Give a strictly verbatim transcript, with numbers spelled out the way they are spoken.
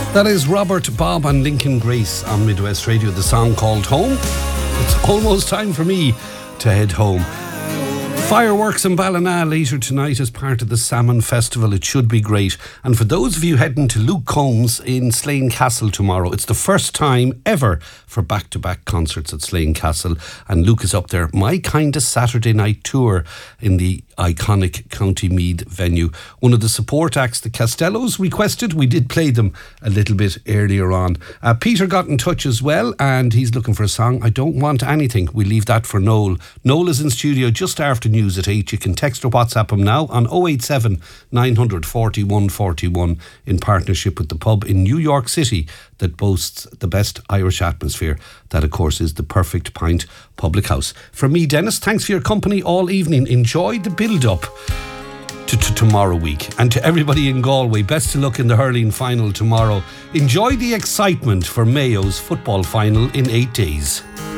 That is Robert, Bob and Lincoln Grace on Midwest Radio, the song called Home. It's almost time for me to head home. Fireworks in Ballina later tonight as part of the Salmon Festival. It should be great. And for those of you heading to Luke Combs in Slane Castle tomorrow, it's the first time ever for back-to-back concerts at Slane Castle. And Luke is up there. My kind of Saturday night tour in the iconic County Meath venue. One of the support acts, the Costellos, requested. We did play them a little bit earlier on. Uh, Peter got in touch as well, and he's looking for a song. I Don't Want Anything. We leave that for Noel. Noel is in studio just after news at eight. You can text or WhatsApp him now on oh eight seven, nine four one, four one in partnership with the pub in New York City that boasts the best Irish atmosphere. That, of course, is the Perfect Pint Public House. From me, Dennis, thanks for your company all evening. Enjoy the build-up to, to tomorrow week. And to everybody in Galway, best of luck in the hurling final tomorrow. Enjoy the excitement for Mayo's football final in eight days.